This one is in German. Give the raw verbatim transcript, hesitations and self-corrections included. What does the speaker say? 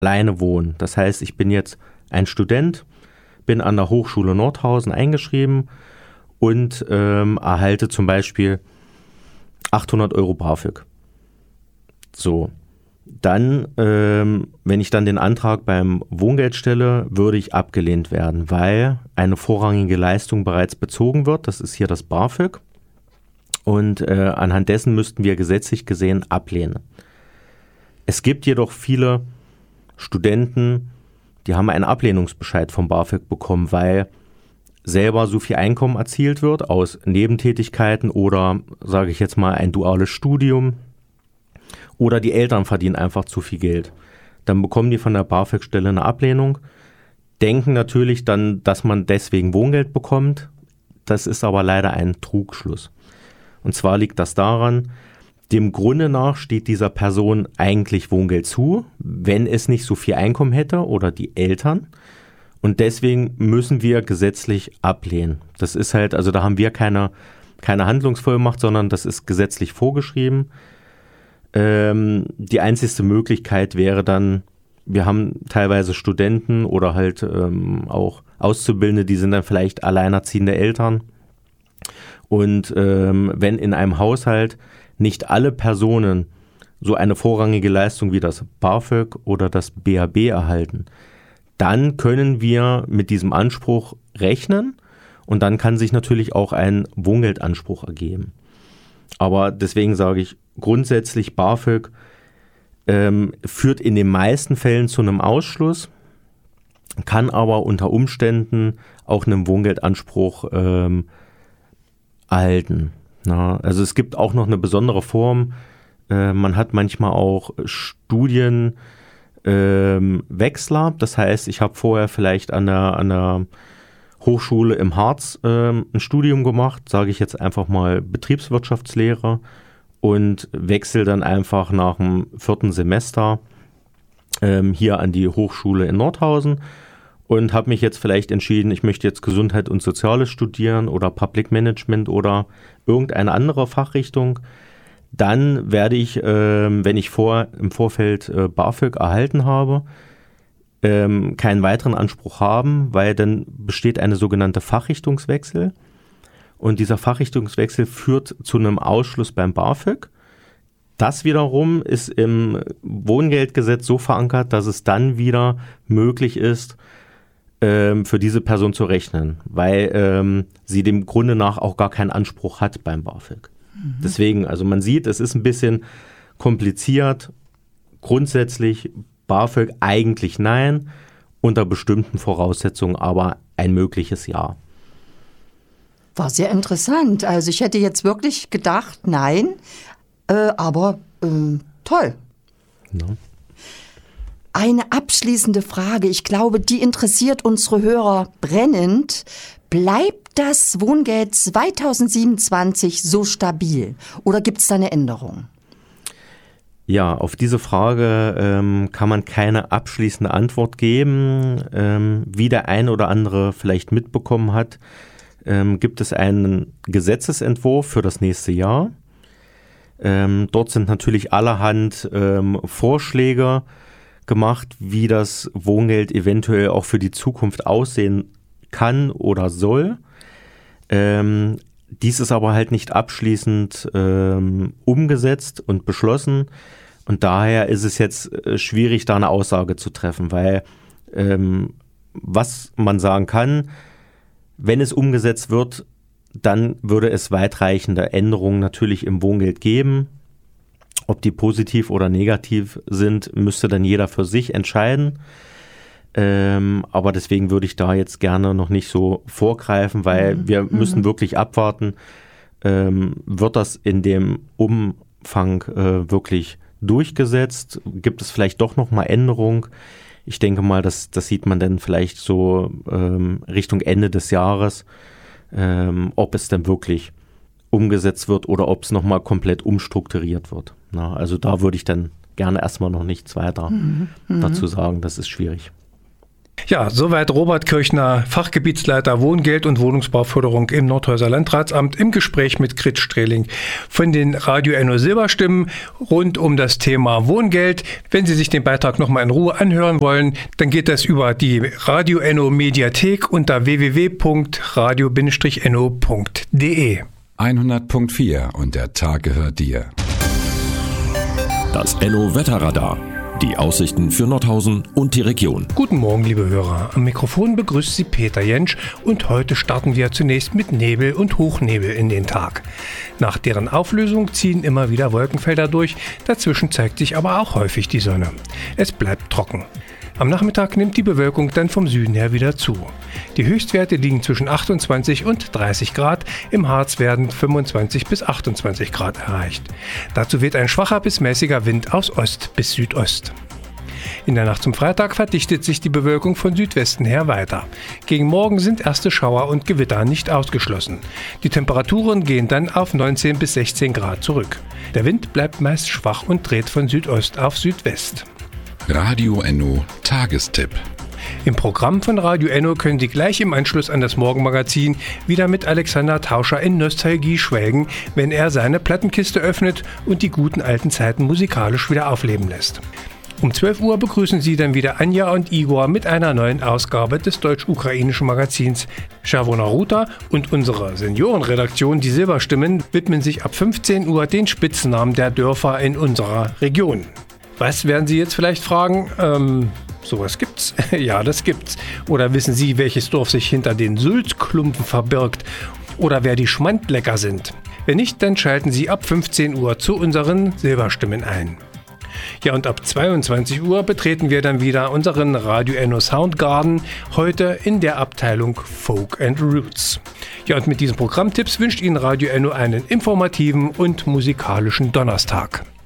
alleine wohne. Das heißt, ich bin jetzt ein Student, bin an der Hochschule Nordhausen eingeschrieben und ähm, erhalte zum Beispiel achthundert Euro BAföG. So, dann, ähm, wenn ich dann den Antrag beim Wohngeld stelle, würde ich abgelehnt werden, weil eine vorrangige Leistung bereits bezogen wird. Das ist hier das BAföG. Und äh, anhand dessen müssten wir gesetzlich gesehen ablehnen. Es gibt jedoch viele Studenten, die haben einen Ablehnungsbescheid vom BAföG bekommen, weil selber so viel Einkommen erzielt wird aus Nebentätigkeiten oder, sage ich jetzt mal, ein duales Studium oder die Eltern verdienen einfach zu viel Geld. Dann bekommen die von der BAföG-Stelle eine Ablehnung, denken natürlich dann, dass man deswegen Wohngeld bekommt. Das ist aber leider ein Trugschluss. Und zwar liegt das daran, dem Grunde nach steht dieser Person eigentlich Wohngeld zu, wenn es nicht so viel Einkommen hätte oder die Eltern. Und deswegen müssen wir gesetzlich ablehnen. Das ist halt, also da haben wir keine, keine Handlungsvollmacht, sondern das ist gesetzlich vorgeschrieben. Ähm, die einzigste Möglichkeit wäre dann, wir haben teilweise Studenten oder halt ähm, auch Auszubildende, die sind dann vielleicht alleinerziehende Eltern. Und ähm, wenn in einem Haushalt nicht alle Personen so eine vorrangige Leistung wie das BAföG oder das B A B erhalten, dann können wir mit diesem Anspruch rechnen und dann kann sich natürlich auch ein Wohngeldanspruch ergeben. Aber deswegen sage ich grundsätzlich, BAföG ähm, führt in den meisten Fällen zu einem Ausschluss, kann aber unter Umständen auch einen Wohngeldanspruch ähm, erhalten. Na, also es gibt auch noch eine besondere Form. Äh, man hat manchmal auch Studienwechsler. Ähm, das heißt, ich habe vorher vielleicht an der, an der Hochschule im Harz ähm, ein Studium gemacht, sage ich jetzt einfach mal Betriebswirtschaftslehre und wechsle dann einfach nach dem vierten Semester ähm, hier an die Hochschule in Nordhausen und habe mich jetzt vielleicht entschieden, ich möchte jetzt Gesundheit und Soziales studieren oder Public Management oder irgendeine andere Fachrichtung. Dann werde ich, ähm, wenn ich vor, im Vorfeld äh, BAföG erhalten habe, ähm, keinen weiteren Anspruch haben, weil dann besteht eine sogenannte Fachrichtungswechsel. Und dieser Fachrichtungswechsel führt zu einem Ausschluss beim BAföG. Das wiederum ist im Wohngeldgesetz so verankert, dass es dann wieder möglich ist, ähm, für diese Person zu rechnen, weil ähm, sie dem Grunde nach auch gar keinen Anspruch hat beim BAföG. Mhm. Deswegen, also man sieht, es ist ein bisschen kompliziert. Grundsätzlich BAföG eigentlich nein, unter bestimmten Voraussetzungen aber ein mögliches Ja. War sehr interessant. Also ich hätte jetzt wirklich gedacht, nein, äh, aber äh, toll. Ja. Eine abschließende Frage, ich glaube, die interessiert unsere Hörer brennend. Bleibt das Wohngeld zweitausendsiebenundzwanzig so stabil oder gibt es da eine Änderung? Ja, auf diese Frage ähm, kann man keine abschließende Antwort geben. Ähm, wie der ein oder andere vielleicht mitbekommen hat, ähm, gibt es einen Gesetzesentwurf für das nächste Jahr. Ähm, dort sind natürlich allerhand ähm, Vorschläge gemacht, wie das Wohngeld eventuell auch für die Zukunft aussehen kann oder soll. Ähm, dies ist aber halt nicht abschließend ähm, umgesetzt und beschlossen und daher ist es jetzt äh, schwierig, da eine Aussage zu treffen, weil ähm, was man sagen kann, wenn es umgesetzt wird, dann würde es weitreichende Änderungen natürlich im Wohngeld geben. Ob die positiv oder negativ sind, müsste dann jeder für sich entscheiden. Ähm, aber deswegen würde ich da jetzt gerne noch nicht so vorgreifen, weil mhm. wir müssen mhm. wirklich abwarten, ähm, wird das in dem Umfang äh, wirklich durchgesetzt? Gibt es vielleicht doch noch mal Änderungen? Ich denke mal, das, das sieht man dann vielleicht so ähm, Richtung Ende des Jahres, ähm, ob es dann wirklich umgesetzt wird oder ob es nochmal komplett umstrukturiert wird. Na, also da würde ich dann gerne erstmal noch nichts weiter mhm. dazu sagen. Das ist schwierig. Ja, soweit Robert Kirchner, Fachgebietsleiter Wohngeld und Wohnungsbauförderung im Nordhäuser Landratsamt im Gespräch mit Grit Streling von den Radio Enno Silberstimmen rund um das Thema Wohngeld. Wenn Sie sich den Beitrag nochmal in Ruhe anhören wollen, dann geht das über die Radio Enno Mediathek unter w w w punkt radio Bindestrich enno punkt d e. hundert Komma vier und der Tag gehört dir. Das Enno Wetterradar. Die Aussichten für Nordhausen und die Region. Guten Morgen, liebe Hörer. Am Mikrofon begrüßt Sie Peter Jentsch und heute starten wir zunächst mit Nebel und Hochnebel in den Tag. Nach deren Auflösung ziehen immer wieder Wolkenfelder durch, dazwischen zeigt sich aber auch häufig die Sonne. Es bleibt trocken. Am Nachmittag nimmt die Bewölkung dann vom Süden her wieder zu. Die Höchstwerte liegen zwischen achtundzwanzig und dreißig Grad, im Harz werden fünfundzwanzig bis achtundzwanzig Grad erreicht. Dazu weht ein schwacher bis mäßiger Wind aus Ost bis Südost. In der Nacht zum Freitag verdichtet sich die Bewölkung von Südwesten her weiter. Gegen Morgen sind erste Schauer und Gewitter nicht ausgeschlossen. Die Temperaturen gehen dann auf neunzehn bis sechzehn Grad zurück. Der Wind bleibt meist schwach und dreht von Südost auf Südwest. Radio Enno Tagestipp. Im Programm von Radio Enno können Sie gleich im Anschluss an das Morgenmagazin wieder mit Alexander Tauscher in Nostalgie schwelgen, wenn er seine Plattenkiste öffnet und die guten alten Zeiten musikalisch wieder aufleben lässt. Um zwölf Uhr begrüßen Sie dann wieder Anja und Igor mit einer neuen Ausgabe des deutsch-ukrainischen Magazins Czerwona Ruta und unsere Seniorenredaktion, die Silberstimmen, widmen sich ab fünfzehn Uhr den Spitznamen der Dörfer in unserer Region. Was werden Sie jetzt vielleicht fragen? Ähm, sowas gibt's? Ja, das gibt's. Oder wissen Sie, welches Dorf sich hinter den Sülzklumpen verbirgt? Oder wer die Schmandlecker sind? Wenn nicht, dann schalten Sie ab fünfzehn Uhr zu unseren Silberstimmen ein. Ja, und ab zweiundzwanzig Uhr betreten wir dann wieder unseren Radio Enno Soundgarden, heute in der Abteilung Folk and Roots. Ja, und mit diesen Programmtipps wünscht Ihnen Radio Enno einen informativen und musikalischen Donnerstag.